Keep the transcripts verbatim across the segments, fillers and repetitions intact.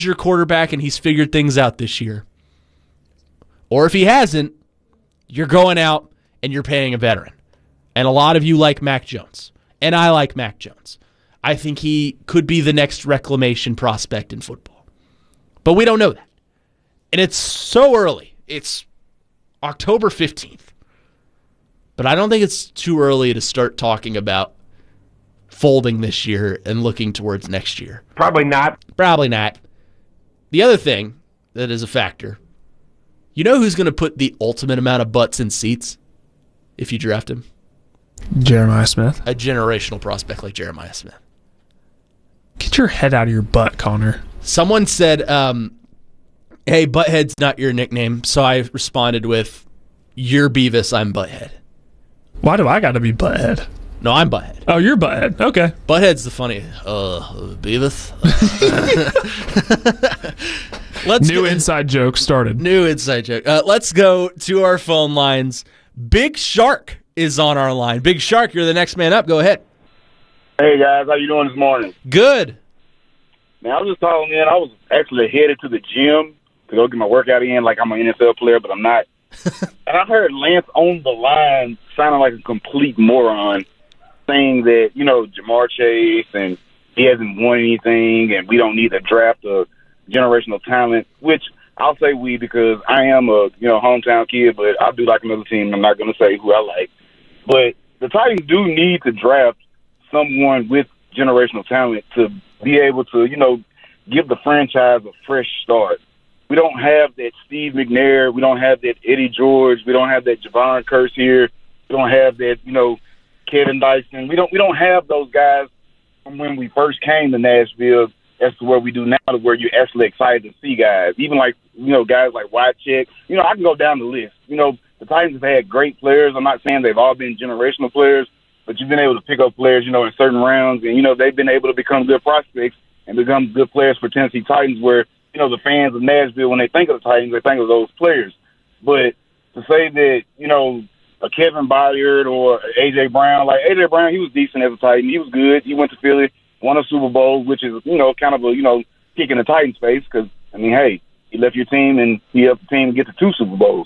your quarterback and he's figured things out this year. Or if he hasn't, you're going out and you're paying a veteran. And a lot of you like Mac Jones. And I like Mac Jones. I think he could be the next reclamation prospect in football. But we don't know that. And it's so early. It's October fifteenth. But I don't think it's too early to start talking about folding this year and looking towards next year. Probably not. Probably not. The other thing that is a factor, you know who's going to put the ultimate amount of butts in seats if you draft him? Jeremiah Smith. A generational prospect like Jeremiah Smith. Get your head out of your butt, Connor. Someone said, um, hey, Butthead's not your nickname, so I responded with, you're Beavis, I'm Butthead. Why do I got to be Butthead? No, I'm Butthead. Oh, you're Butthead. Okay. Butthead's the funny. Uh, Beavis? let's New get, inside joke started. New inside joke. Uh, let's go to our phone lines. Big Shark is on our line. Big Shark, you're the next man up. Go ahead. Hey, guys. How you doing this morning? Good. Man, I was just calling in. I was actually headed to the gym to go get my workout in like I'm an N F L player, but I'm not. And I heard Lance on the line sounding like a complete moron, saying that, you know, Jamar Chase and he hasn't won anything and we don't need to draft a generational talent, which I'll say we because I am a, you know, hometown kid, but I do like another team. I'm not going to say who I like. But the Titans do need to draft someone with generational talent to be able to, you know, give the franchise a fresh start. We don't have that Steve McNair. We don't have that Eddie George. We don't have that Javon Curse here. We don't have that, you know, Kevin Dyson. We don't we don't have those guys from when we first came to Nashville as to where we do now, to where you're actually excited to see guys. Even like, you know, guys like Wycheck. You know, I can go down the list. You know, the Titans have had great players. I'm not saying they've all been generational players, but you've been able to pick up players, you know, in certain rounds. And, you know, they've been able to become good prospects and become good players for Tennessee Titans where, you know, the fans of Nashville, when they think of the Titans, they think of those players. But to say that, you know, a Kevin Byard or A J. Brown, like A J. Brown, he was decent as a Titan. He was good. He went to Philly, won a Super Bowl, which is, you know, kind of a, you know, kick in the Titans' face because, I mean, hey, he left your team and he helped the team get to two Super Bowls.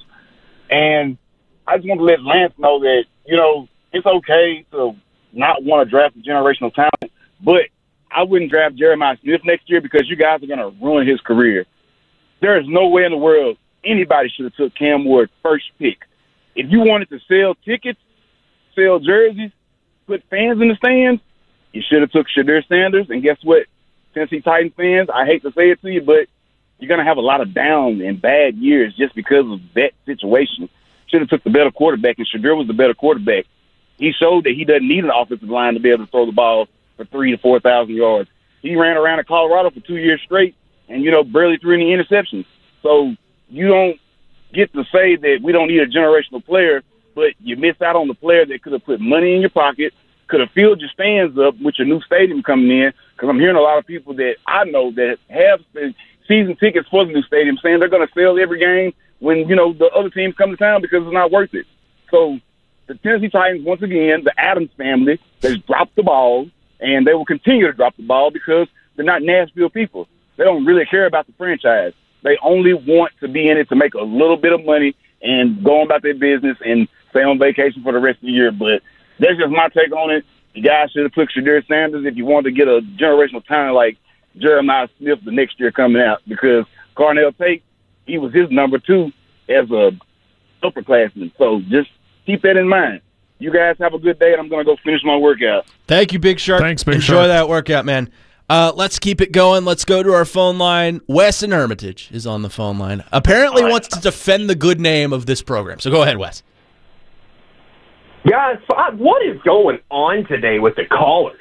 And I just want to let Lance know that, you know, it's okay to not want to draft a generational talent, but I wouldn't draft Jeremiah Smith next year because you guys are going to ruin his career. There is no way in the world anybody should have took Cam Ward first pick. If you wanted to sell tickets, sell jerseys, put fans in the stands, you should have took Shadir Sanders. And guess what, Tennessee Titans fans, I hate to say it to you, but you're going to have a lot of down and bad years just because of that situation. Should have took the better quarterback, and Shadir was the better quarterback. He showed that he doesn't need an offensive line to be able to throw the ball for three to four thousand yards. He ran around in Colorado for two years straight, and you know barely threw any interceptions. So you don't get to say that we don't need a generational player, but you miss out on the player that could have put money in your pocket, could have filled your stands up with your new stadium coming in. Because I'm hearing a lot of people that I know that have season tickets for the new stadium saying they're going to sell every game when you know the other teams come to town because it's not worth it. So the Tennessee Titans, once again, the Adams family, has dropped the ball. And they will continue to drop the ball because they're not Nashville people. They don't really care about the franchise. They only want to be in it to make a little bit of money and go on about their business and stay on vacation for the rest of the year. But that's just my take on it. You guys should have took Shadir Sanders if you wanted to get a generational talent like Jeremiah Smith the next year coming out because Carnell Tate, he was his number two as a upperclassman. So just keep that in mind. You guys have a good day, and I'm going to go finish my workout. Thank you, Big Shark. Thanks, Big Enjoy Shark. that workout, man. Uh, let's keep it going. Let's go to our phone line. Wes in Hermitage is on the phone line. Apparently right. wants to defend the good name of this program. So go ahead, Wes. Guys, what is going on today with the callers?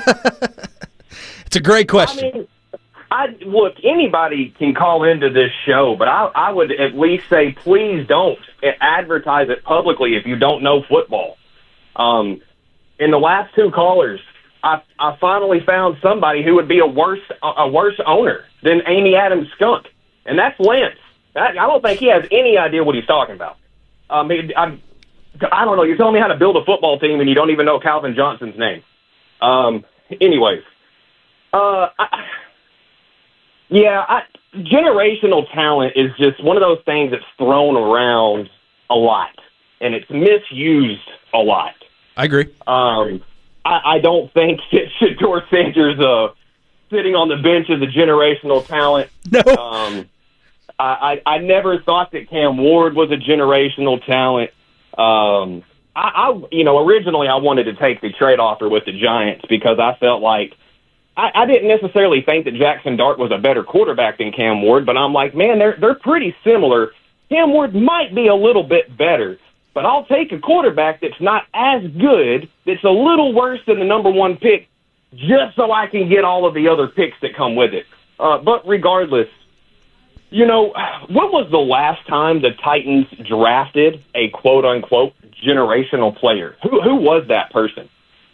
It's a great question. I mean, I, look, anybody can call into this show, but I, I would at least say please don't advertise it publicly if you don't know football. Um, in the last two callers, I, I finally found somebody who would be a worse a worse owner than Amy Adams Skunk, and that's Lance. I, I don't think he has any idea what he's talking about. Um, I, I, I don't know. You're telling me how to build a football team, and you don't even know Calvin Johnson's name. Um, anyways, uh, I, Yeah, I, generational talent is just one of those things that's thrown around a lot, and it's misused a lot. I agree. Um, I, I don't think that Shedeur Sanders uh, sitting on the bench is a generational talent. No. Um, I, I, I never thought that Cam Ward was a generational talent. Um, I, I, you know, originally I wanted to take the trade offer with the Giants because I felt like I, I didn't necessarily think that Jackson Dart was a better quarterback than Cam Ward, but I'm like, man, they're they're pretty similar. Cam Ward might be a little bit better, but I'll take a quarterback that's not as good, that's a little worse than the number one pick, just so I can get all of the other picks that come with it. Uh, but regardless, you know, when was the last time the Titans drafted a quote-unquote generational player? Who who was that person?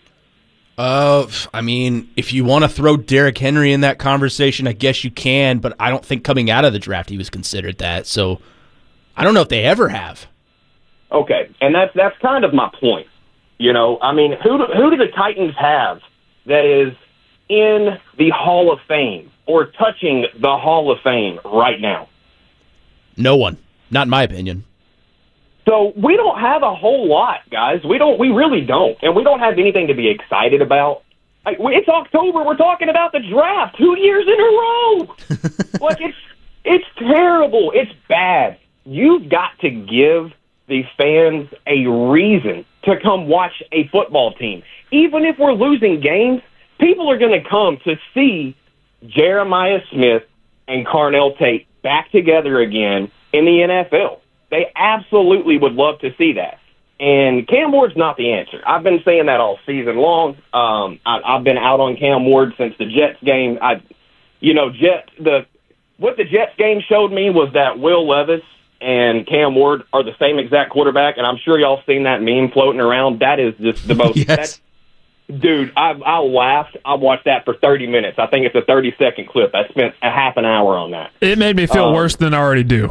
Uh, I mean, if you want to throw Derrick Henry in that conversation, I guess you can, but I don't think coming out of the draft he was considered that, so I don't know if they ever have. Okay, and that's that's kind of my point. You know, I mean, who do, who do the Titans have that is in the Hall of Fame or touching the Hall of Fame right now? No one. Not in my opinion. So we don't have a whole lot, guys. We don't. We really don't, and we don't have anything to be excited about. Like, it's October. We're talking about the draft two years in a row. Like it's it's terrible. It's bad. You've got to give the fans a reason to come watch a football team. Even if we're losing games, people are going to come to see Jeremiah Smith and Carnell Tate back together again in the N F L. They absolutely would love to see that. And Cam Ward's not the answer. I've been saying that all season long. Um, I, I've been out on Cam Ward since the Jets game. I, you know, Jet the what the Jets game showed me was that Will Levis and Cam Ward are the same exact quarterback, and I'm sure y'all seen that meme floating around. That is just the most. Yes. Dude, I, I laughed. I watched that for thirty minutes. I think it's a thirty-second clip. I spent a half an hour on that. It made me feel um, worse than I already do.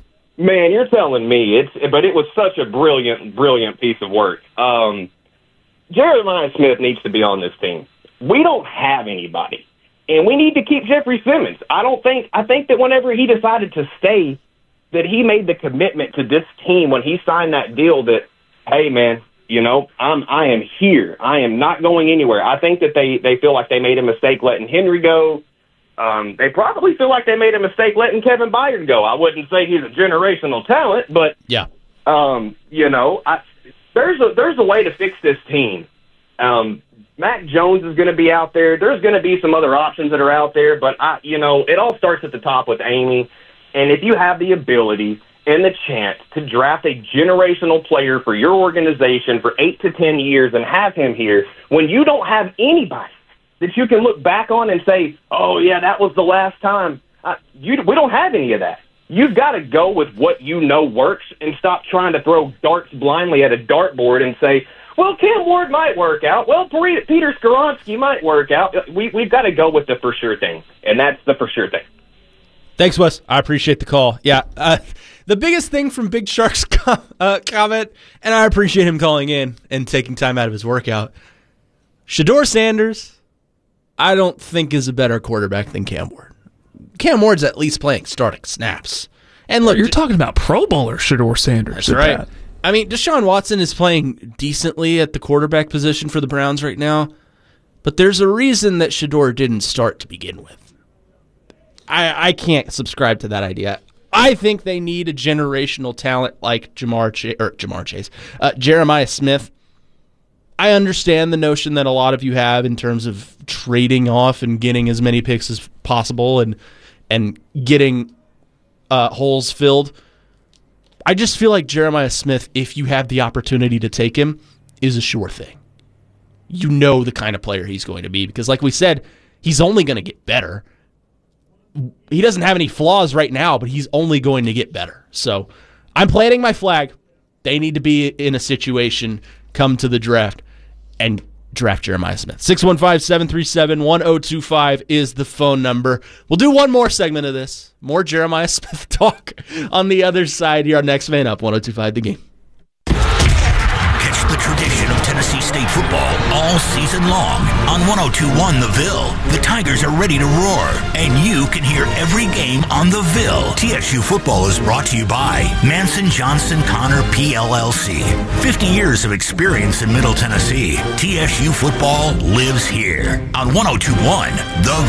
Man, you're telling me. It's, but it was such a brilliant, brilliant piece of work. Um, Jeremiah Smith needs to be on this team. We don't have anybody, and we need to keep Jeffrey Simmons. I don't think. I think that whenever he decided to stay, that he made the commitment to this team when he signed that deal that, hey, man, you know, I'm I am here. I am not going anywhere. I think that they, they feel like they made a mistake letting Henry go. Um, they probably feel like they made a mistake letting Kevin Byard go. I wouldn't say he's a generational talent, but yeah, um, you know, I, there's a there's a way to fix this team. Um, Mac Jones is going to be out there. There's going to be some other options that are out there, but I, you know, it all starts at the top with Amy. And if you have the ability and the chance to draft a generational player for your organization for eight to ten years and have him here, when you don't have anybody that you can look back on and say, oh, yeah, that was the last time. Uh, you, we don't have any of that. You've got to go with what you know works and stop trying to throw darts blindly at a dartboard and say, well, Cam Ward might work out. Well, Peter Skoronski might work out. We, we've got to go with the for sure thing, and that's the for sure thing. Thanks, Wes. I appreciate the call. Yeah, uh, the biggest thing from Big Shark's com- uh, comment, and I appreciate him calling in and taking time out of his workout, Shedeur Sanders, I don't think is a better quarterback than Cam Ward. Cam Ward's at least playing starting snaps. And look, you're talking about Pro Bowler Shedeur Sanders. That's right. That. I mean, Deshaun Watson is playing decently at the quarterback position for the Browns right now, but there's a reason that Shedeur didn't start to begin with. I, I can't subscribe to that idea. I think they need a generational talent like Jamar Ch- or Jamar Chase, uh, Jeremiah Smith. I understand the notion that a lot of you have in terms of trading off and getting as many picks as possible and and getting uh, holes filled. I just feel like Jeremiah Smith, if you have the opportunity to take him, is a sure thing. You know the kind of player he's going to be because, like we said, he's only going to get better. He doesn't have any flaws right now, but he's only going to get better. So I'm planting my flag. They need to be in a situation, come to the draft, and draft Jeremiah Smith. six one five, seven three seven, one zero two five is the phone number. We'll do one more segment of this. More Jeremiah Smith talk on the other side here on Next Man Up, one oh two point five The Game. Catch the tradition of tonight. Tennessee State football all season long. On one oh two point one The Ville, the Tigers are ready to roar, and you can hear every game on The Ville. T S U football is brought to you by Manson Johnson Connor P L L C. fifty years of experience in Middle Tennessee. T S U football lives here on one oh two point one The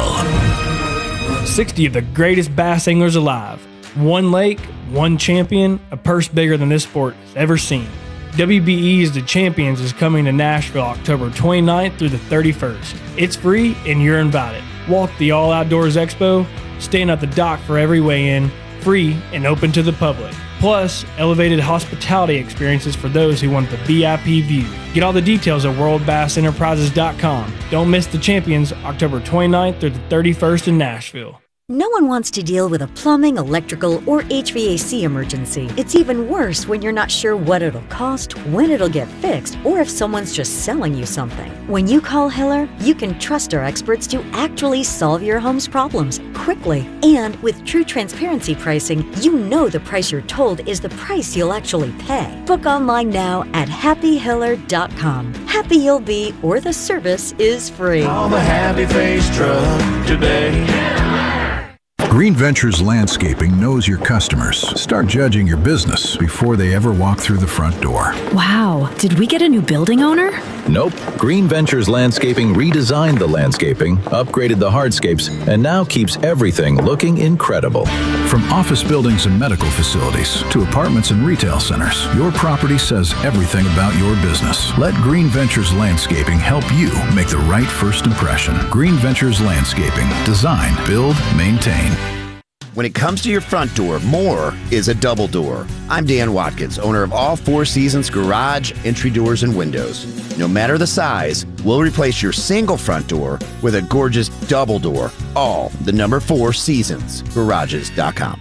Ville. sixty of the greatest bass anglers alive. One lake, one champion, a purse bigger than this sport has ever seen. W B E's The Champions is coming to Nashville October twenty-ninth through the thirty-first. It's free and you're invited. Walk the All Outdoors Expo, stand at the dock for every weigh-in, free and open to the public. Plus, elevated hospitality experiences for those who want the V I P view. Get all the details at world bass enterprises dot com. Don't miss The Champions October twenty-ninth through the thirty-first in Nashville. No one wants to deal with a plumbing, electrical, or H V A C emergency. It's even worse when you're not sure what it'll cost, when it'll get fixed, or if someone's just selling you something. When you call Hiller, you can trust our experts to actually solve your home's problems quickly. And with true transparency pricing, you know the price you're told is the price you'll actually pay. Book online now at happy hiller dot com. Happy you'll be, or the service is free. Call the Happy Face Truck today. Green Ventures Landscaping knows your customers. Start judging your business before they ever walk through the front door. Wow, did we get a new building owner? Nope. Green Ventures Landscaping redesigned the landscaping, upgraded the hardscapes, and now keeps everything looking incredible. From office buildings and medical facilities to apartments and retail centers, your property says everything about your business. Let Green Ventures Landscaping help you make the right first impression. Green Ventures Landscaping. Design, build, maintain. When it comes to your front door, more is a double door. I'm Dan Watkins, owner of all Four Seasons garage, entry doors, and windows. No matter the size, we'll replace your single front door with a gorgeous double door. All the number Four Seasons garages dot com.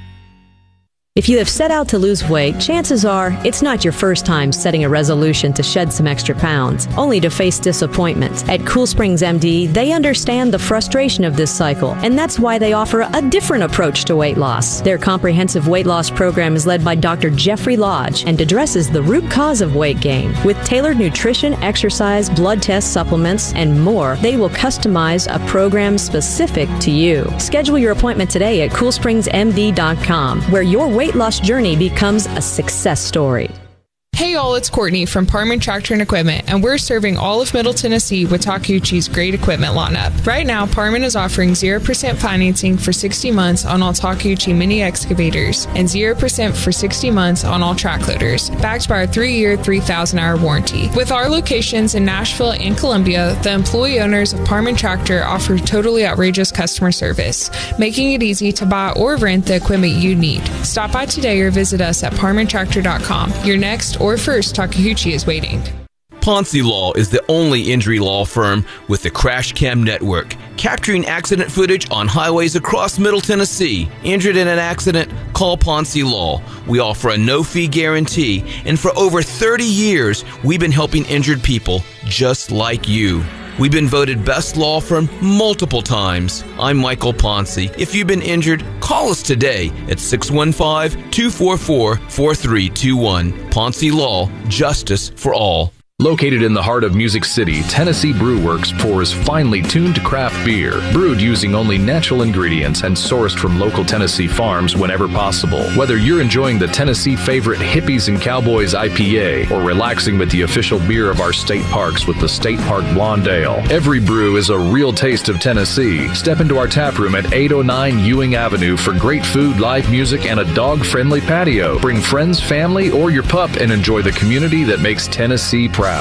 If you have set out to lose weight, chances are it's not your first time setting a resolution to shed some extra pounds, only to face disappointment. At Cool Springs M D, they understand the frustration of this cycle, and that's why they offer a different approach to weight loss. Their comprehensive weight loss program is led by Doctor Jeffrey Lodge and addresses the root cause of weight gain. With tailored nutrition, exercise, blood tests, supplements, and more, they will customize a program specific to you. Schedule your appointment today at cool springs m d dot com, where your weight weight loss journey becomes a success story. Hey all, it's Courtney from Parman Tractor and Equipment, and we're serving all of Middle Tennessee with Takeuchi's great equipment lineup. Right now, Parman is offering zero percent financing for sixty months on all Takeuchi mini excavators and zero percent for sixty months on all track loaders, backed by our three-year, three thousand hour warranty. With our locations in Nashville and Columbia, the employee owners of Parman Tractor offer totally outrageous customer service, making it easy to buy or rent the equipment you need. Stop by today or visit us at parman tractor dot com. Your next or first Takeuchi is waiting. Ponce Law is the only injury law firm with the Crash Cam Network, capturing accident footage on highways across Middle Tennessee. Injured in an accident? Call Ponce Law. We offer a no-fee guarantee, and for over thirty years, we've been helping injured people just like you. We've been voted best law firm multiple times. I'm Michael Ponce. If you've been injured, call us today at six one five, two four four, four three two one. Ponce Law, justice for all. Located in the heart of Music City, Tennessee Brew Works pours finely tuned craft beer, brewed using only natural ingredients and sourced from local Tennessee farms whenever possible. Whether you're enjoying the Tennessee favorite Hippies and Cowboys I P A or relaxing with the official beer of our state parks with the State Park Blonde Ale, every brew is a real taste of Tennessee. Step into our tap room at eight oh nine Ewing Avenue for great food, live music, and a dog-friendly patio. Bring friends, family, or your pup and enjoy the community that makes Tennessee proud.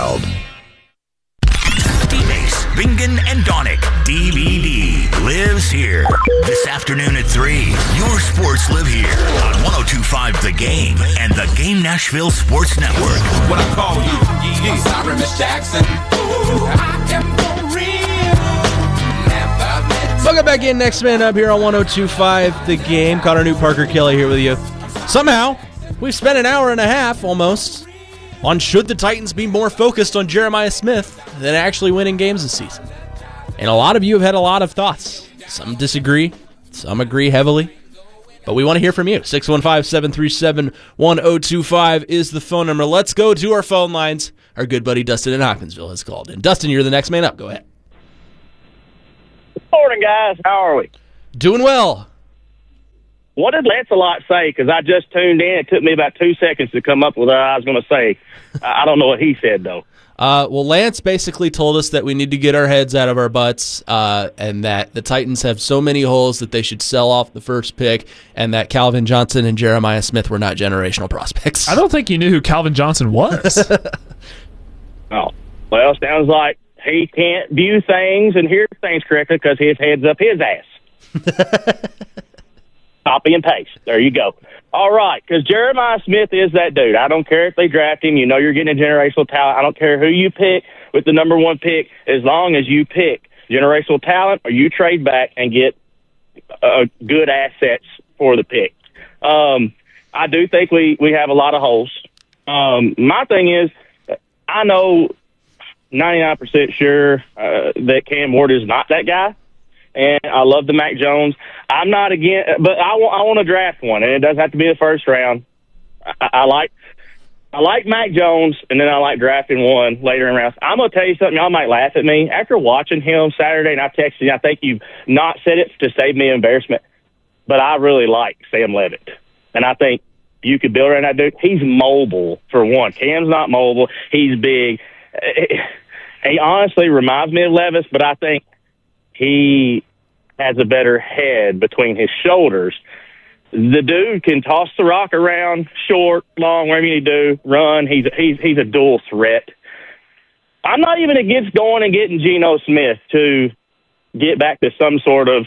D-Base, Bingen, and Donick, D V D, lives here. This afternoon at three, your sports live here on one oh two point five The Game and the Game Nashville Sports Network. What I call you, yeah, yeah. Sorry, Miss Jackson. Ooh, I am for real. Never Welcome back in. Next man up here on one oh two point five The Game. Connor Newt, Parker Kelly here with you. Somehow, we've spent an hour and a half almost on should the Titans be more focused on Jeremiah Smith than actually winning games this season. And a lot of you have had a lot of thoughts. Some disagree. Some agree heavily. But we want to hear from you. six one five, seven three seven, one oh two five is the phone number. Let's go to our phone lines. Our good buddy Dustin in Hopkinsville has called in. Dustin, you're the next man up. Go ahead. Morning, guys. How are we? Doing well. What did Lancelot say? Because I just tuned in. It took me about two seconds to come up with what I was going to say. I don't know what he said, though. Uh, well, Lance basically told us that we need to get our heads out of our butts uh, and that the Titans have so many holes that they should sell off the first pick and that Calvin Johnson and Jeremiah Smith were not generational prospects. I don't think you knew who Calvin Johnson was. Oh, well, sounds like he can't view things and hear things correctly because his head's up his ass. Copy and paste. There you go. All right, because Jeremiah Smith is that dude. I don't care if they draft him. You know you're getting a generational talent. I don't care who you pick with the number one pick as long as you pick generational talent or you trade back and get uh, good assets for the pick. Um, I do think we, we have a lot of holes. Um, my thing is, I know ninety-nine percent sure uh, that Cam Ward is not that guy. And I love the Mac Jones. I'm not again, but I want I want to draft one, and it doesn't have to be the first round. I, I like I like Mac Jones, and then I like drafting one later in rounds. I'm gonna tell you something. Y'all might laugh at me after watching him Saturday, and I texted you. I think you've not said it to save me embarrassment, but I really like Sam Levitt, and I think you could build around that dude. He's mobile for one. Cam's not mobile. He's big. He honestly reminds me of Levis, but I think he has a better head between his shoulders. The dude can toss the rock around, short, long, whatever you need to do, run. He's he's he's a dual threat. I'm not even against going and getting Geno Smith to get back to some sort of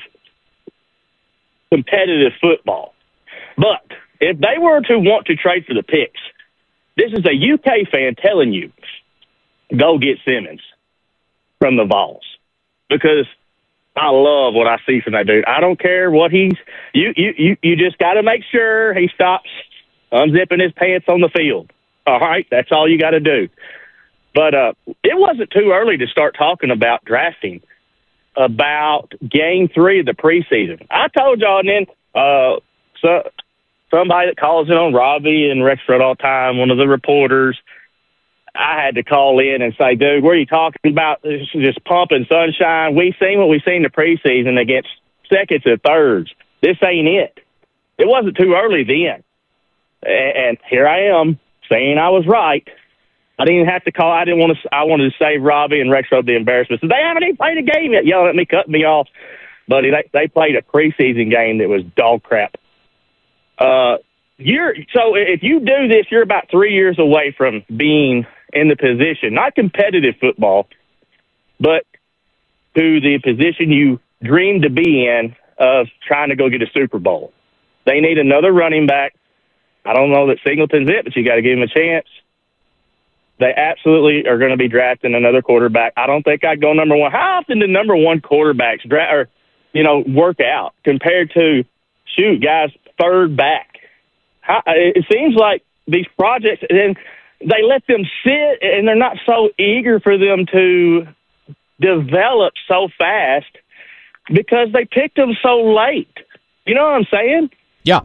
competitive football. But if they were to want to trade for the picks, this is a U K fan telling you, go get Simmons from the Vols. Because I love what I see from that dude. I don't care what he's you you you, you just got to make sure he stops unzipping his pants on the field. All right, that's all you got to do. But uh, it wasn't too early to start talking about drafting about game three of the preseason. I told y'all, and then uh, so somebody that calls in on Robbie and Rexford all the time, one of the reporters, I had to call in and say, dude, what are you talking about? This is just pumping sunshine. We've seen what we've seen in the preseason against seconds and thirds. This ain't it. It wasn't too early then. And here I am saying I was right. I didn't have to call. I didn't want to. I wanted to save Robbie and Rexford the embarrassment. So they haven't even played a game yet, yelling at me, cutting me off. But they, they played a preseason game that was dog crap. Uh, you're so if you do this, you're about three years away from being in the position, not competitive football, but to the position you dream to be in of trying to go get a Super Bowl. They need another running back. I don't know that Singleton's it, but you got to give him a chance. They absolutely are going to be drafting another quarterback. I don't think I'd go number one. How often do number one quarterbacks dra- or, you know, work out compared to, shoot, guys, third back? How, it seems like these projects, and they let them sit, and they're not so eager for them to develop so fast because they picked them so late. You know what I'm saying? Yeah.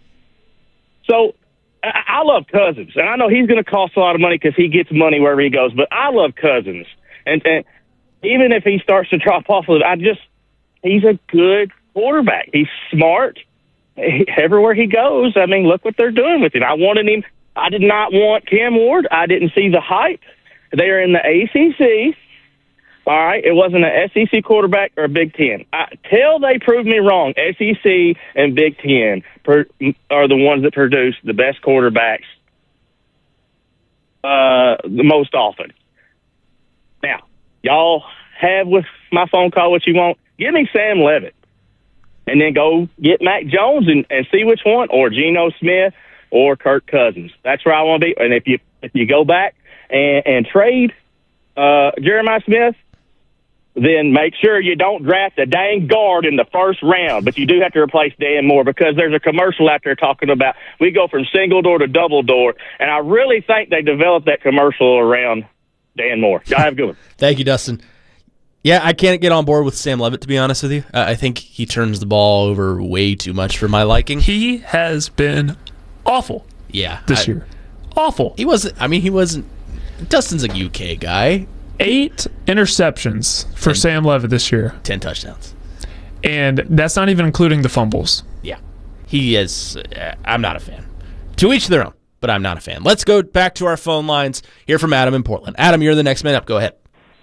So I, I love Cousins, and I know he's going to cost a lot of money because he gets money wherever he goes, but I love Cousins. And, and even if he starts to drop off a little, I just, he's a good quarterback. He's smart. He, everywhere he goes, I mean, look what they're doing with him. I wanted him. I did not want Cam Ward. I didn't see the hype. They are in the A C C. All right, it wasn't an S E C quarterback or a Big Ten. I, till they prove me wrong, S E C and Big Ten per, are the ones that produce the best quarterbacks uh, the most often. Now, y'all have with my phone call what you want. Give me Sam Levitt, and then go get Mac Jones and, and see which one, or Geno Smith, or Kirk Cousins. That's where I want to be. And if you if you go back and, and trade uh, Jeremiah Smith, then make sure you don't draft a dang guard in the first round. But you do have to replace Dan Moore because there's a commercial out there talking about we go from single door to double door. And I really think they developed that commercial around Dan Moore. Y'all have a good one. Thank you, Dustin. Yeah, I can't get on board with Sam Levitt, to be honest with you. Uh, I think he turns the ball over way too much for my liking. He has been awful. Yeah. This I, year. Awful. He wasn't, I mean, he wasn't, Dustin's a U K guy. Eight interceptions for ten, Sam Levitt this year. Ten touchdowns. And that's not even including the fumbles. Yeah. He is, uh, I'm not a fan. To each their own, but I'm not a fan. Let's go back to our phone lines. Hear from Adam in Portland. Adam, you're the next man up. Go ahead.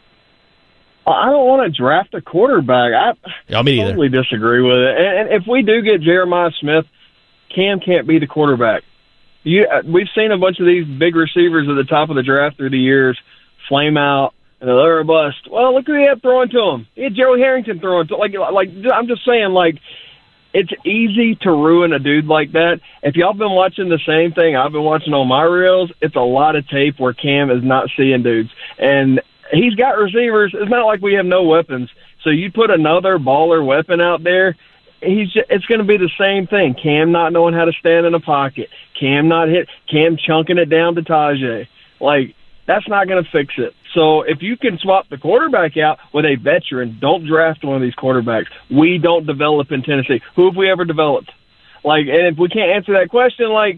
I don't want to draft a quarterback. I yeah, me totally either. disagree with it. And, and if we do get Jeremiah Smith, Cam can't be the quarterback. You, we've seen a bunch of these big receivers at the top of the draft through the years flame out, and they're a bust. Well, look who he had throwing to him. He had Joey Harrington throwing to like like. I'm just saying, like, it's easy to ruin a dude like that. If y'all been watching the same thing I've been watching on my reels, it's a lot of tape where Cam is not seeing dudes. And he's got receivers. It's not like we have no weapons. So you put another baller weapon out there, he's just, it's going to be the same thing. Cam not knowing how to stand in a pocket. Cam not hit. Cam chunking it down to Tajay. Like, that's not going to fix it. So if you can swap the quarterback out with a veteran, don't draft one of these quarterbacks. We don't develop in Tennessee. Who have we ever developed? Like, and if we can't answer that question, like,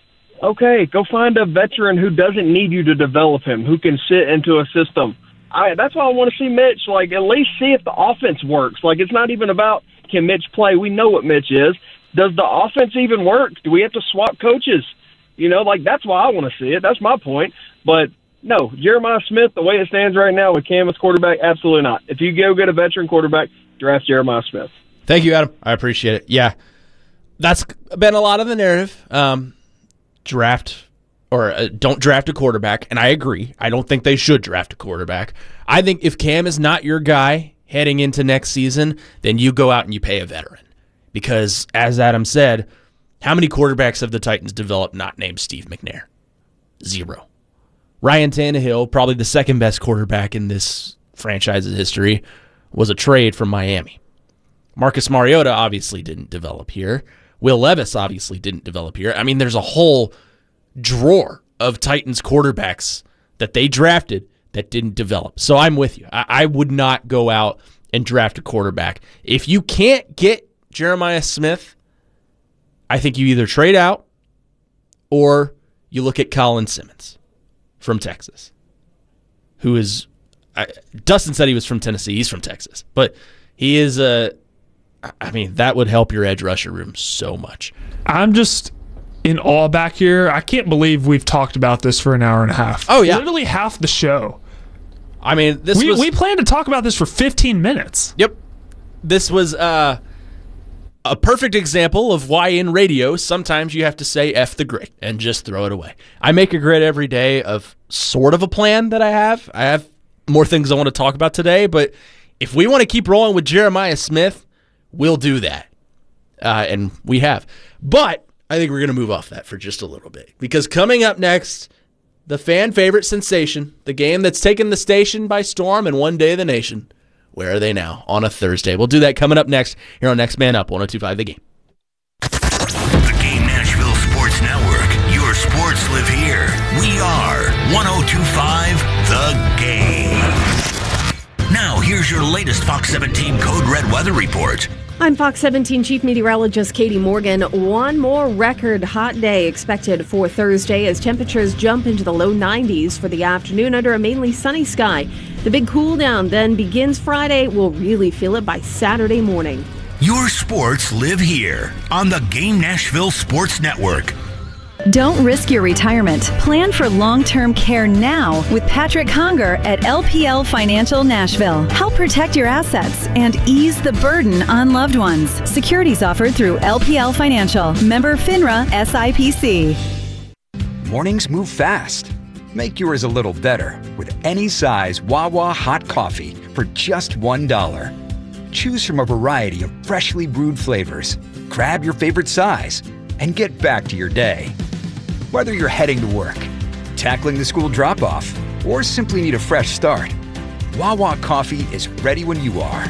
okay, go find a veteran who doesn't need you to develop him, who can sit into a system. I, that's why I want to see Mitch. Like, at least see if the offense works. Like, it's not even about can Mitch play. We know what Mitch is. Does the offense even work? Do we have to swap coaches? You know, like, that's why I want to see it. That's my point. But no, Jeremiah Smith, the way it stands right now with Cam as quarterback, absolutely not. If you go get a veteran quarterback, draft Jeremiah Smith. Thank you, Adam. I appreciate it. Yeah, that's been a lot of the narrative. Um, draft or uh, don't draft a quarterback, and I agree. I don't think they should draft a quarterback. I think if Cam is not your guy heading into next season, then you go out and you pay a veteran. Because, as Adam said, how many quarterbacks have the Titans developed not named Steve McNair? Zero. Ryan Tannehill, probably the second best quarterback in this franchise's history, was a trade from Miami. Marcus Mariota obviously didn't develop here. Will Levis obviously didn't develop here. I mean, there's a whole drawer of Titans quarterbacks that they drafted that didn't develop. So I'm with you. I, I would not go out and draft a quarterback. If you can't get Jeremiah Smith, I think you either trade out or you look at Colin Simmons from Texas, who is, I, Dustin said he was from Tennessee. He's from Texas. But he is, a, I mean, that would help your edge rusher room so much. I'm just in awe back here. I can't believe we've talked about this for an hour and a half. Oh, yeah. Literally half the show. I mean, this we, was... We planned to talk about this for fifteen minutes. Yep. This was uh, a perfect example of why in radio sometimes you have to say F the grid and just throw it away. I make a grid every day of sort of a plan that I have. I have more things I want to talk about today, but if we want to keep rolling with Jeremiah Smith, we'll do that. Uh, and we have. But I think we're going to move off that for just a little bit, because coming up next, the fan favorite sensation, the game that's taken the station by storm and one day the nation. Where are they now on a Thursday? We'll do that coming up next here on Next Man Up, one oh two point five The Game. The Game Nashville Sports Network. Your sports live here. We are one oh two point five The Game. Now, here's your latest Fox seventeen Code Red weather report. I'm Fox seventeen Chief Meteorologist Katie Morgan. One more record hot day expected for Thursday as temperatures jump into the low nineties for the afternoon under a mainly sunny sky. The big cool down then begins Friday. We'll really feel it by Saturday morning. Your sports live here on the Game Nashville Sports Network. Don't risk your retirement. Plan for long-term care now with Patrick Conger at L P L Financial Nashville. Help protect your assets and ease the burden on loved ones. Securities offered through L P L Financial. Member FINRA S I P C. Mornings move fast. Make yours a little better with any size Wawa hot coffee for just one dollar. Choose from a variety of freshly brewed flavors. Grab your favorite size and get back to your day. Whether you're heading to work, tackling the school drop-off, or simply need a fresh start, Wawa coffee is ready when you are.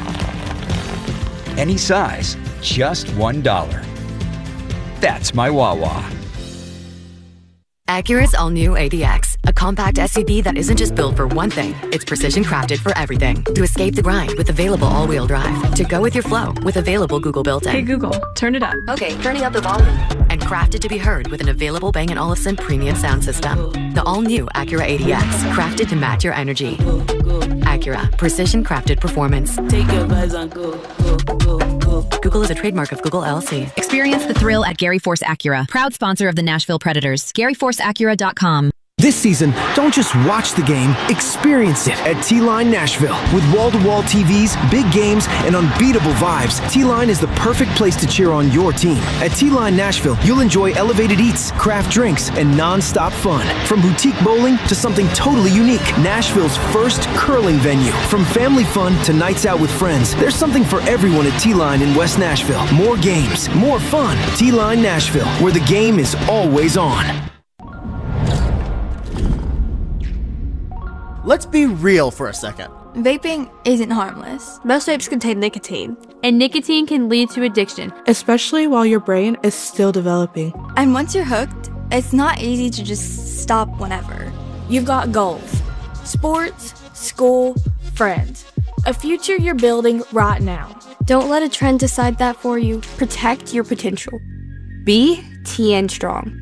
Any size, just one dollar. That's my Wawa. Acura's all-new A D X, a compact S U V that isn't just built for one thing, it's precision crafted for everything. To escape the grind with available all-wheel drive. To go with your flow with available Google built-in. Hey Google, turn it up. Okay, turning up the volume. And crafted to be heard with an available Bang and Olufsen premium sound system. The all-new Acura A D X, crafted to match your energy. Acura, precision crafted performance. Take your vibes on go, go, go, go. Google is a trademark of Google L L C. Experience the thrill at Gary Force Acura, proud sponsor of the Nashville Predators. Gary Force Acura dot com. This season, don't just watch the game, experience it at T-Line Nashville. With wall-to-wall T Vs, big games, and unbeatable vibes, T-Line is the perfect place to cheer on your team. At T-Line Nashville, you'll enjoy elevated eats, craft drinks, and non-stop fun. From boutique bowling to something totally unique, Nashville's first curling venue. From family fun to nights out with friends, there's something for everyone at T-Line in West Nashville. More games, more fun. T-Line Nashville, where the game is always on. Let's be real for a second. Vaping isn't harmless. Most vapes contain nicotine. And nicotine can lead to addiction, especially while your brain is still developing. And once you're hooked, it's not easy to just stop whenever. You've got goals, sports, school, friends, a future you're building right now. Don't let a trend decide that for you. Protect your potential. Be T N Strong.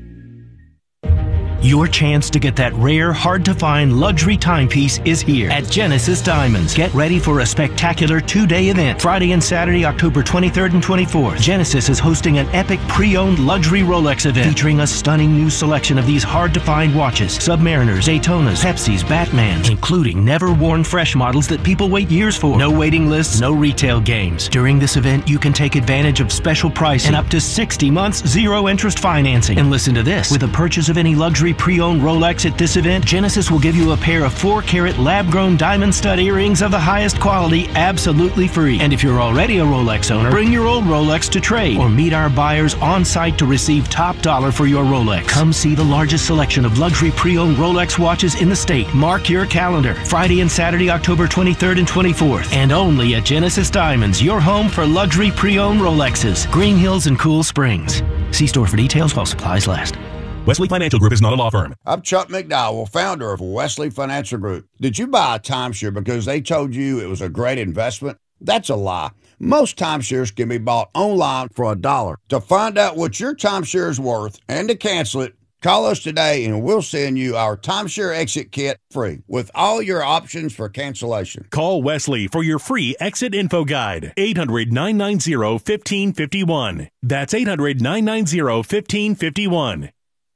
Your chance to get that rare, hard-to-find luxury timepiece is here at Genesis Diamonds. Get ready for a spectacular two-day event. Friday and Saturday, October twenty-third and twenty-fourth. Genesis is hosting an epic pre-owned luxury Rolex event featuring a stunning new selection of these hard-to-find watches. Submariners, Daytonas, Pepsis, Batmans, including never-worn fresh models that people wait years for. No waiting lists, no retail games. During this event, you can take advantage of special pricing and up to sixty months zero-interest financing. And listen to this. With a purchase of any luxury pre-owned Rolex at this event, Genesis will give you a pair of four carat lab-grown diamond stud earrings of the highest quality absolutely free. And if you're already a Rolex owner, bring your old Rolex to trade or meet our buyers on site to receive top dollar for your Rolex. Come see the largest selection of luxury pre-owned Rolex watches in the state. Mark your calendar. Friday and Saturday, October twenty-third and twenty-fourth. And only at Genesis Diamonds, your home for luxury pre-owned Rolexes. Green Hills and Cool Springs. See store for details while supplies last. Wesley Financial Group is not a law firm. I'm Chuck McDowell, founder of Wesley Financial Group. Did you buy a timeshare because they told you it was a great investment? That's a lie. Most timeshares can be bought online for a dollar. To find out what your timeshare is worth and to cancel it, call us today and we'll send you our timeshare exit kit free with all your options for cancellation. Call Wesley for your free exit info guide. eight hundred, nine nine zero, one five five one. That's eight hundred, nine nine zero, one five five one.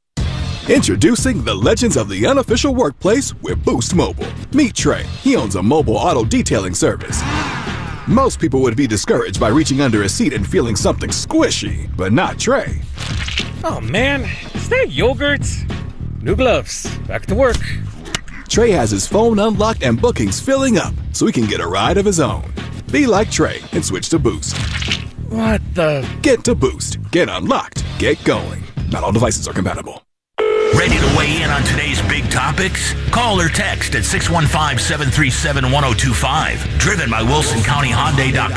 Introducing the legends of the unofficial workplace with Boost Mobile. Meet Trey. He owns a mobile auto detailing service. Most people would be discouraged by reaching under a seat and feeling something squishy, but not Trey. Oh man, is that yogurt? New gloves. Back to work. Trey has his phone unlocked and bookings filling up so he can get a ride of his own. Be like Trey and switch to Boost. What the? Get to Boost. Get unlocked. Get going. Not all devices are compatible. Ready to weigh in on today's big topics? Call or text at six one five, seven three seven, one oh two five. Driven by Wilson County Hyundai dot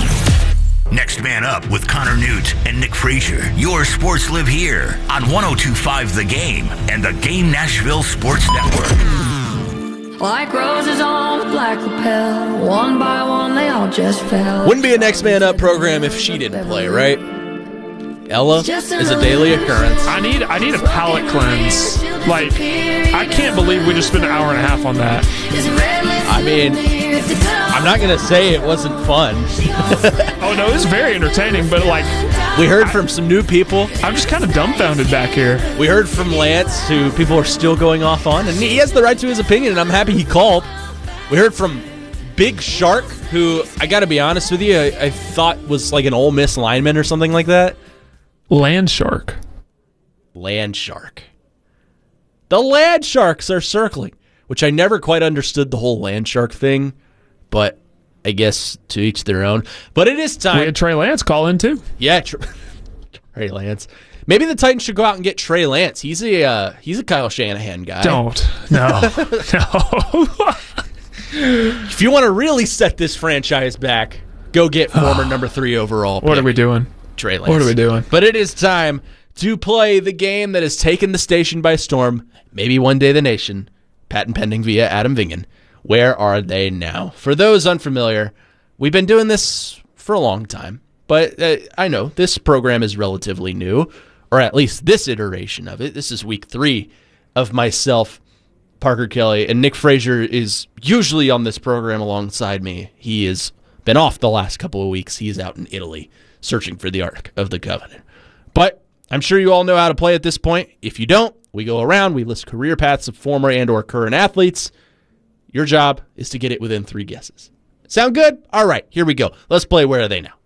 com. Next man up with Connor Newt and Nick Frazier. Your sports live here on one oh two five The Game and the Game Nashville Sports Network. Like roses on a black lapel, one by one they all just fell. Wouldn't be a Next Man Up program if she didn't play, right? Ella is a daily occurrence. I need I need a palate cleanse. Like, I can't believe we just spent an hour and a half on that. I mean, I'm not going to say it wasn't fun. Oh, no, it was very entertaining, but, like... We heard from some new people. I'm just kind of dumbfounded back here. We heard from Lance, who people are still going off on, and he has the right to his opinion, and I'm happy he called. We heard from Big Shark, who, I got to be honest with you, I, I thought was like an Ole Miss lineman or something like that. Land Shark. Land Shark. The Land Sharks are circling, which I never quite understood the whole Land Shark thing, but I guess to each their own. But it is time. We had Trey Lance call in too. Yeah, Trey Lance. Maybe the Titans should go out and get Trey Lance. He's a uh, he's a Kyle Shanahan guy. Don't. No. No. If you want to really set this franchise back, go get former number three overall pick. What are we doing? Trey Lance. What are we doing? But it is time to play the game that has taken the station by storm, maybe one day the nation, patent pending via Adam Vingan. Where are they now? For those unfamiliar, we've been doing this for a long time, but uh, I know this program is relatively new, or at least this iteration of it. This is week three of myself, Parker Kelly, and Nick Frazier is usually on this program alongside me. He has been off the last couple of weeks. He is out in Italy searching for the Ark of the Covenant. But I'm sure you all know how to play at this point. If you don't, we go around, we list career paths of former and or current athletes. Your job is to get it within three guesses. Sound good? All right, here we go. Let's play Where Are They Now?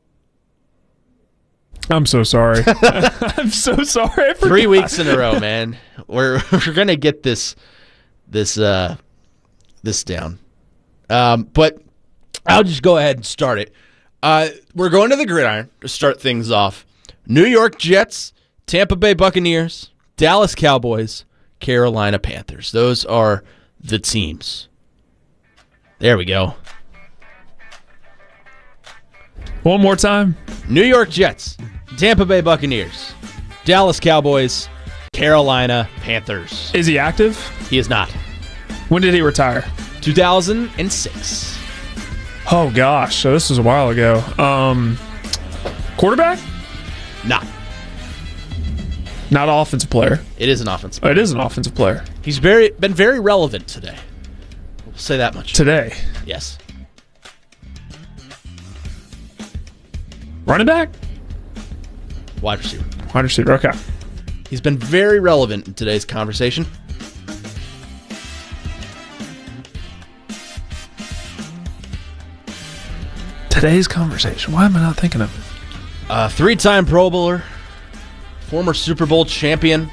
I'm so sorry. I'm so sorry. Three weeks in a row, man. We're we're gonna get this this uh this down. Um, but I'll just go ahead and start it. Uh, we're going to the gridiron to start things off. New York Jets, Tampa Bay Buccaneers, Dallas Cowboys, Carolina Panthers. Those are the teams. There we go. One more time. New York Jets, Tampa Bay Buccaneers, Dallas Cowboys, Carolina Panthers. Is he active? He is not. When did he retire? two thousand six. Oh, gosh. So this was a while ago. Um, quarterback? Nah. Not an offensive player. It is an offensive player. player. It is an offensive player. He's very been very relevant today. We'll say that much. Today? Yes. Running back? Wide receiver. Wide receiver, okay. He's been very relevant in today's conversation. Today's conversation. Why am I not thinking of it? Uh, three-time Pro Bowler, former Super Bowl champion,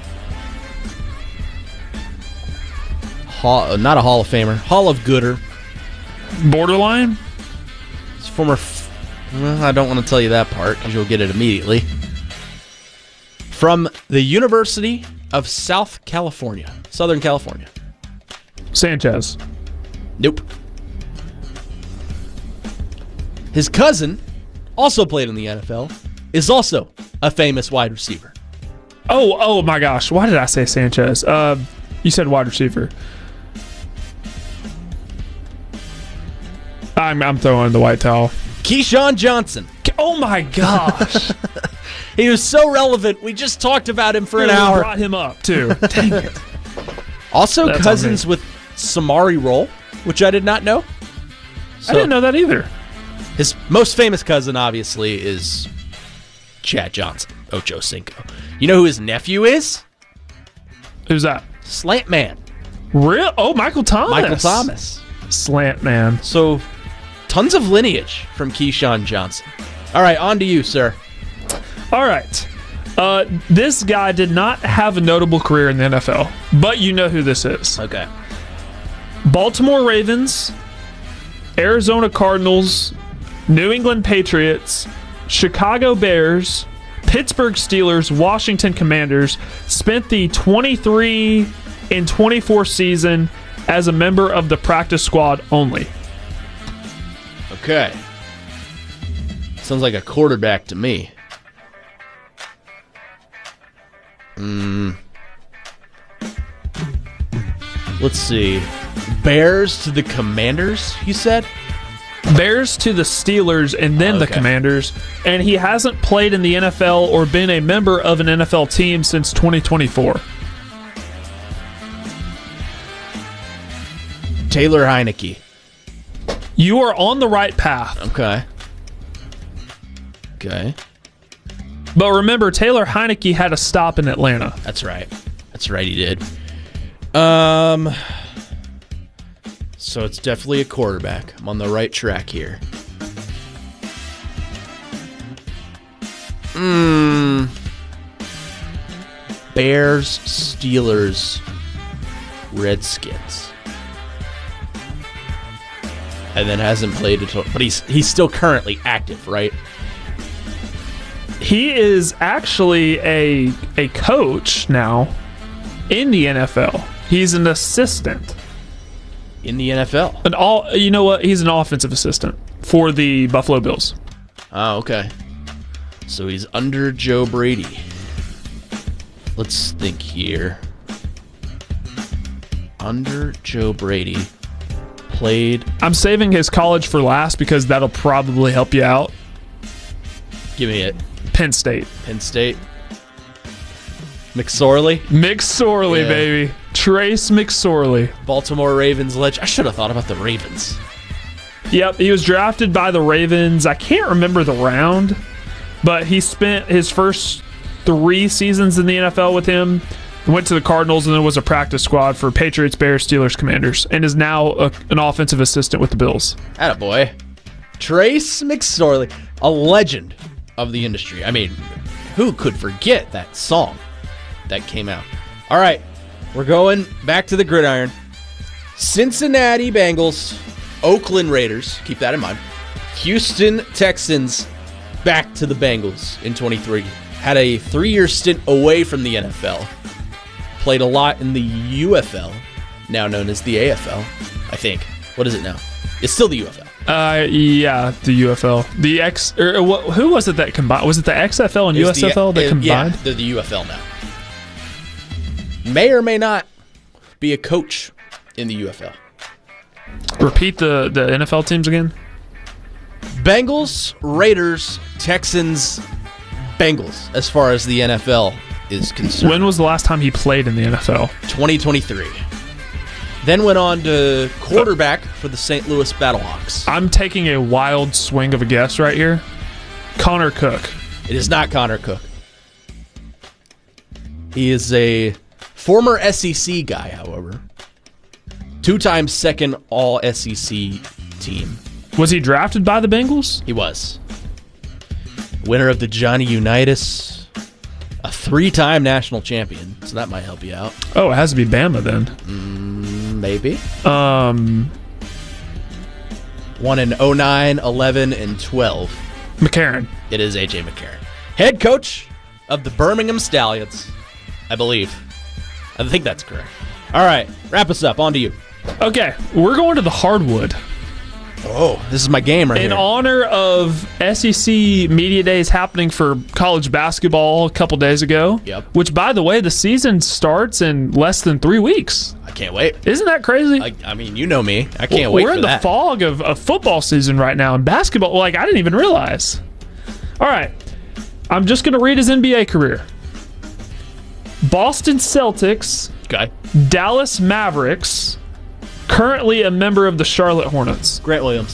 Hall, not a Hall of Famer, Hall of Gooder. Borderline? He's former... F- well, I don't want to tell you that part because you'll get it immediately. From the University of South California, Southern California. Sanchez. Nope. His cousin, also played in the N F L, is also a famous wide receiver. Oh, oh my gosh. Why did I say Sanchez? Uh, you said wide receiver. I'm, I'm throwing the white towel. Keyshawn Johnson. Oh my gosh. He was so relevant. We just talked about him for yeah, an hour. We brought him up, too. Dang it. Also, That's cousins with Samari Roll, which I did not know. So, I didn't know that either. His most famous cousin, obviously, is Chad Johnson, Ocho Cinco. You know who his nephew is? Who's that? Slant Man. Real? Oh, Michael Thomas. Michael Thomas. Slant Man. So, tons of lineage from Keyshawn Johnson. All right, on to you, sir. All right. Uh, this guy did not have a notable career in the N F L, but you know who this is. Okay. Baltimore Ravens, Arizona Cardinals, New England Patriots, Chicago Bears, Pittsburgh Steelers, Washington Commanders, spent the twenty-three and twenty-four season as a member of the practice squad only. Okay. Sounds like a quarterback to me. Mm. Let's see. Bears to the Commanders, you said? Bears to the Steelers and then okay. the Commanders. And he hasn't played in the N F L or been a member of an N F L team since twenty twenty-four. Taylor Heineke. You are on the right path. Okay. Okay. But remember, Taylor Heineke had a stop in Atlanta. That's right. That's right, he did. Um, so it's definitely a quarterback. I'm on the right track here. Hmm. Bears, Steelers, Redskins. And then hasn't played at all. But he's he's still currently active, right? He is actually a a coach now in the N F L. He's an assistant in the N F L. An all, you know what? He's an offensive assistant for the Buffalo Bills. Oh, okay. So he's under Joe Brady. let's think here. Under Joe Brady, played. I'm saving his college for last because that'll probably help you out. Give me it. Penn State. Penn State. McSorley. McSorley, yeah. Baby. Trace McSorley. Baltimore Ravens legend. I should have thought about the Ravens. Yep, he was drafted by the Ravens. I can't remember the round, but he spent his first three seasons in the N F L with him. Went to the Cardinals and then was a practice squad for Patriots, Bears, Steelers, Commanders, and is now a, an offensive assistant with the Bills. Attaboy. Trace McSorley, a legend of the industry. I mean, who could forget that song that came out? All right, we're going back to the gridiron. Cincinnati Bengals, Oakland Raiders, keep that in mind. Houston Texans, back to the Bengals in twenty-three. Had a three-year stint away from the N F L. Played a lot in the U F L, now known as the A F L, I think. What is it now? It's still the U F L. Uh, yeah, the U F L. The X. Or, or, who was it that combined? Was it the X F L and U S F L the, that combined? Yeah, they're the U F L now. May or may not be a coach in the U F L. Repeat the, the N F L teams again. Bengals, Raiders, Texans, Bengals, as far as the N F L is concerned. When was the last time he played in the N F L? twenty twenty-three. Then went on to quarterback for the Saint Louis Battlehawks. I'm taking a wild swing of a guess right here. Connor Cook. It is not Connor Cook. He is a former S E C guy, however. Two-time second All-S E C team. Was he drafted by the Bengals? He was. Winner of the Johnny Unitas. A three-time national champion, so that might help you out. Oh, it has to be Bama then. Mm, maybe. Um, Won in oh nine, eleven, and twelve. McCarron. It is A J McCarron. Head coach of the Birmingham Stallions, I believe. I think that's correct. All right, wrap us up. On to you. Okay, we're going to the hardwood. Oh, this is my game right In here. In honor of S E C Media Days happening for college basketball a couple days ago. Yep. Which, by the way, the season starts in less than three weeks. I can't wait. Isn't that crazy? I, I mean, you know me. I can't well, wait We're for in that. the fog of, of football season right now, and basketball, like, I didn't even realize. All right. I'm just going to read his N B A career. Boston Celtics. Okay. Dallas Mavericks. Currently a member of the Charlotte Hornets. Grant Williams.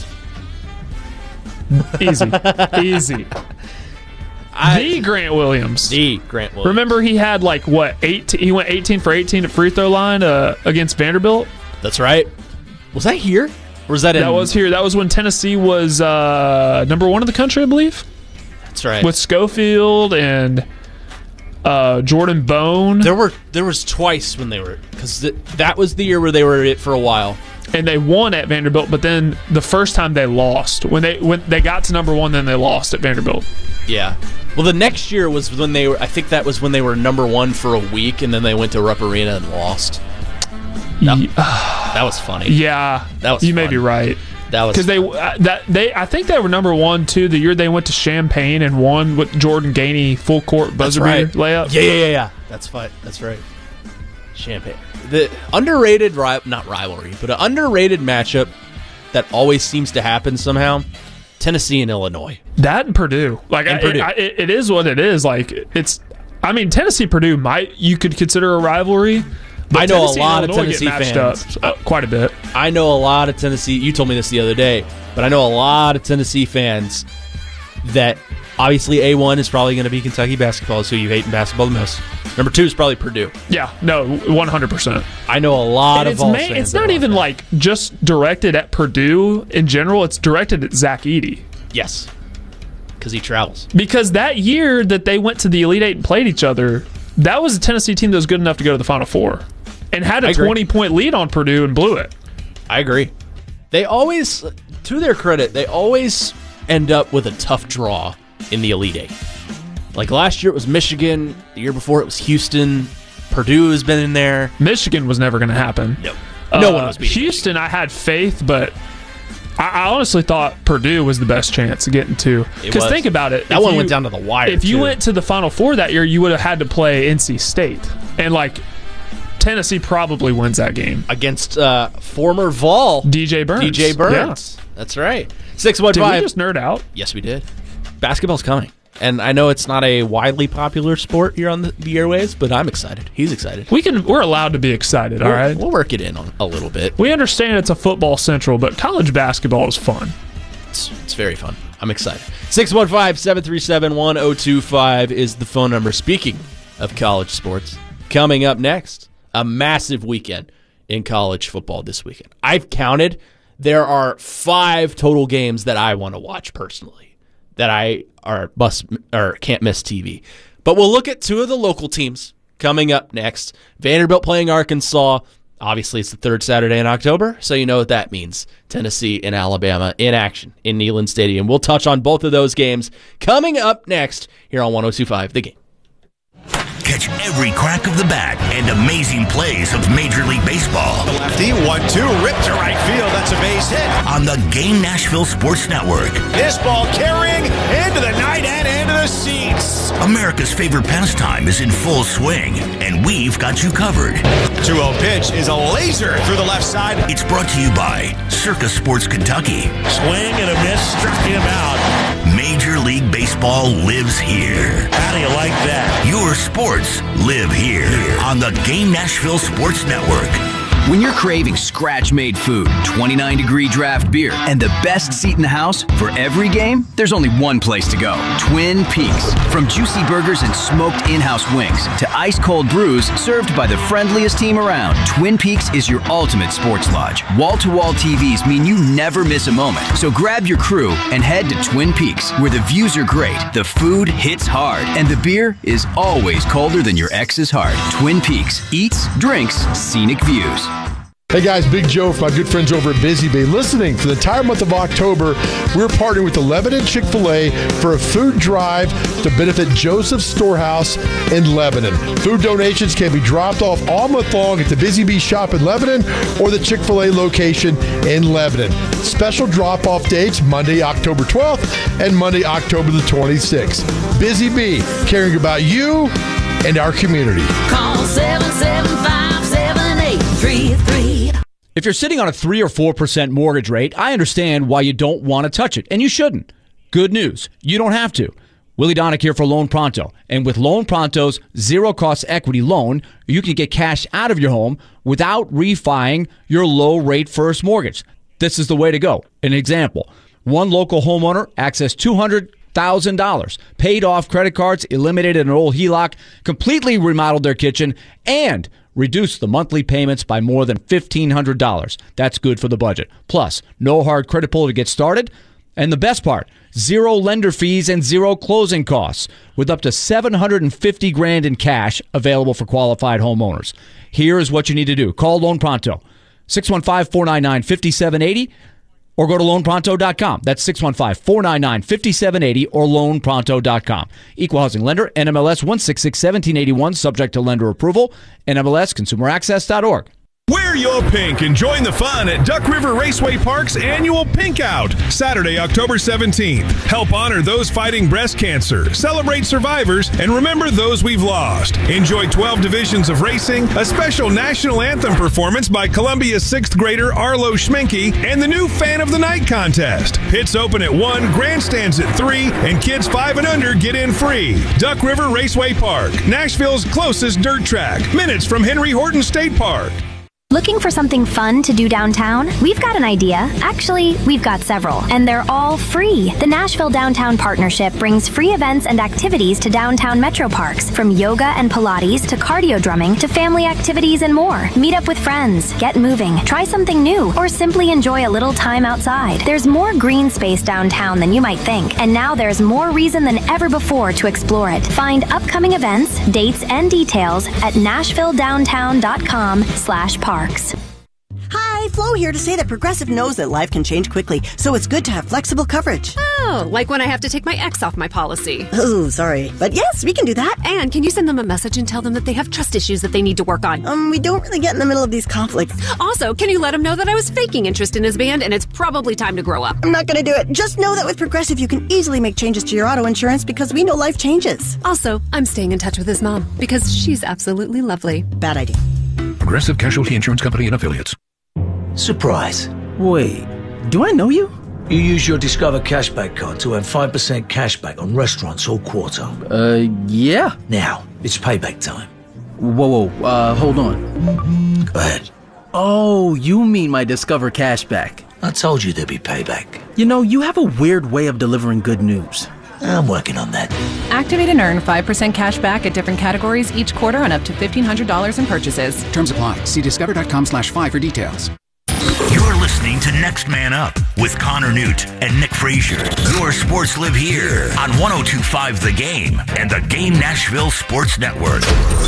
Easy. Easy. I, the Grant Williams. The Grant Williams. Remember he had like, what, eighteen? He went eighteen for eighteen at free throw line uh, against Vanderbilt? That's right. Was that here? Or was that in... That was here. That was when Tennessee was uh, number one in the country, I believe. That's right. With Schofield and... Uh, Jordan Bone. There were there was twice when they were because th- that was the year where they were it for a while, and they won at Vanderbilt. But then the first time they lost when they when they got to number one, then they lost at Vanderbilt. Yeah. Well, the next year was when they were. I think that was when they were number one for a week, and then they went to Rupp Arena and lost. That, yeah. that was funny. Yeah, that was. You fun. may be right. That was because they uh, that they I think they were number one too the year they went to Champaign and won with Jordan Gainey full court buzzer right. beater layup. Yeah, yeah, yeah, yeah. That's fine. That's right. Champaign. The underrated ri- not rivalry, but an underrated matchup that always seems to happen somehow. Tennessee and Illinois. That and Purdue. Like and I, Purdue. I, it, it is what it is. Like it's. I mean Tennessee Purdue might you could consider a rivalry. But I know Tennessee a lot and of Illinois Tennessee get fans. Up, uh, quite a bit. I know a lot of Tennessee. You told me this the other day, but I know a lot of Tennessee fans that obviously A one is probably going to be Kentucky basketball, is who you hate in basketball the most. Number two is probably Purdue. Yeah, no, one hundred percent. I know a lot and of it's Vols ma- fans. It's not even like just directed at Purdue in general. It's directed at Zach Edey. Yes, because he travels. Because that year that they went to the Elite Eight and played each other, that was a Tennessee team that was good enough to go to the Final Four. And had a twenty-point lead on Purdue and blew it. I agree. They always, to their credit, they always end up with a tough draw in the Elite Eight. Like last year it was Michigan. The year before it was Houston. Purdue has been in there. Michigan was never going to happen. Nope. No uh, one was beating Houston, Michigan. I had faith, but I, I honestly thought Purdue was the best chance of getting to. Because think about it. That one you, went down to the wire, If you too. went to the Final Four that year, you would have had to play N C State. And, like, Tennessee probably wins that game. Against uh, former Vol. D J Burns. D J Burns. Yeah. That's right. six one five. Did we just nerd out? Yes, we did. Basketball's coming. And I know it's not a widely popular sport here on the, the airwaves, but I'm excited. He's excited. We can, we're allowed to be excited, we'll, all right? We'll work it in on, a little bit. We understand it's a football central, but college basketball is fun. It's, it's very fun. I'm excited. six one five, seven three seven, one zero two five is the phone number. Speaking of college sports, coming up next, a massive weekend in college football this weekend. I've counted. There are five total games that I want to watch personally. That I are must or can't miss T V. But we'll look at two of the local teams coming up next. Vanderbilt playing Arkansas. Obviously, it's the third Saturday in October, so you know what that means. Tennessee and Alabama in action in Neyland Stadium. We'll touch on both of those games coming up next here on one oh two point five The Game. Catch every crack of the bat and amazing plays of Major League Baseball. The lefty, one two, ripped to right field. That's a base hit. On the Game Nashville Sports Network. This ball carrying into the night and into the seats. America's favorite pastime is in full swing, and we've got you covered. two oh pitch is a laser through the left side. It's brought to you by Circus Sports Kentucky. Swing and a miss, struck him out. Major League Baseball lives here. How do you like that? Your sports live here on the Game Nashville Sports Network. When you're craving scratch-made food, twenty-nine degree draft beer, and the best seat in the house for every game, there's only one place to go. Twin Peaks. From juicy burgers and smoked in-house wings to ice-cold brews served by the friendliest team around, Twin Peaks is your ultimate sports lodge. Wall-to-wall T Vs mean you never miss a moment. So grab your crew and head to Twin Peaks, where the views are great, the food hits hard, and the beer is always colder than your ex's heart. Twin Peaks. Eats, drinks, scenic views. Hey guys, Big Joe from my good friends over at Busy Bee. Listening, for the entire month of October, we're partnering with the Lebanon Chick-fil-A for a food drive to benefit Joseph's Storehouse in Lebanon. Food donations can be dropped off all month long at the Busy Bee shop in Lebanon or the Chick-fil-A location in Lebanon. Special drop-off dates, Monday, October twelfth and Monday, October the twenty-sixth. Busy Bee, caring about you and our community. Call seven seven five, seven eight three three. If you're sitting on a three or four percent mortgage rate, I understand why you don't want to touch it, and you shouldn't. Good news, you don't have to. Willie Donick here for Loan Pronto. And with Loan Pronto's zero-cost equity loan, you can get cash out of your home without refining your low-rate first mortgage. This is the way to go. An example, one local homeowner accessed two hundred thousand dollars, paid off credit cards, eliminated an old H E L O C, completely remodeled their kitchen, and reduce the monthly payments by more than fifteen hundred dollars. That's good for the budget. Plus, no hard credit pull to get started. And the best part, zero lender fees and zero closing costs, with up to seven hundred fifty grand in cash available for qualified homeowners. Here is what you need to do. Call Loan Pronto, six one five, four nine nine, five seven eight zero, or go to loan pronto dot com. That's six one five, four nine nine, five seven eight zero or loan pronto dot com. Equal housing lender, N M L S one six six, one seven eight one, subject to lender approval, N M L S consumer access dot org. Wear your pink and join the fun at Duck River Raceway Park's annual Pink Out, Saturday, October seventeenth. Help honor those fighting breast cancer, celebrate survivors, and remember those we've lost. Enjoy twelve divisions of racing, a special national anthem performance by Columbia's sixth grader Arlo Schminke, and the new Fan of the Night contest. Pits open at one, grandstands at three, and kids five and under get in free. Duck River Raceway Park, Nashville's closest dirt track, minutes from Henry Horton State Park. Looking for something fun to do downtown? We've got an idea. Actually, we've got several, and they're all free. The Nashville Downtown Partnership brings free events and activities to downtown metro parks, from yoga and Pilates to cardio drumming to family activities and more. Meet up with friends, get moving, try something new, or simply enjoy a little time outside. There's more green space downtown than you might think, and now there's more reason than ever before to explore it. Find upcoming events, dates, and details at nashville downtown dot com slash parks. Hi, Flo here to say that Progressive knows that life can change quickly, so it's good to have flexible coverage. Oh, like when I have to take my ex off my policy. Oh, sorry. But yes, we can do that. And can you send them a message and tell them that they have trust issues that they need to work on? Um, we don't really get in the middle of these conflicts. Also, can you let him know that I was faking interest in his band and it's probably time to grow up? I'm not going to do it. Just know that with Progressive, you can easily make changes to your auto insurance because we know life changes. Also, I'm staying in touch with his mom because she's absolutely lovely. Bad idea. Progressive Casualty Insurance Company and Affiliates. Surprise. Wait, do I know you? You use your Discover Cashback card to earn five percent cashback on restaurants all quarter. Uh, yeah. Now, it's payback time. Whoa, whoa, uh, hold on. Go ahead. Oh, you mean my Discover Cashback. I told you there'd be payback. You know, you have a weird way of delivering good news. I'm working on that. Activate and earn five percent cash back at different categories each quarter on up to fifteen hundred dollars in purchases. Terms apply. See discover.com slash five for details. You're listening to Next Man Up with Connor Newt and Nick Frazier. Your sports live here on one oh two point five The Game and the Game Nashville Sports Network.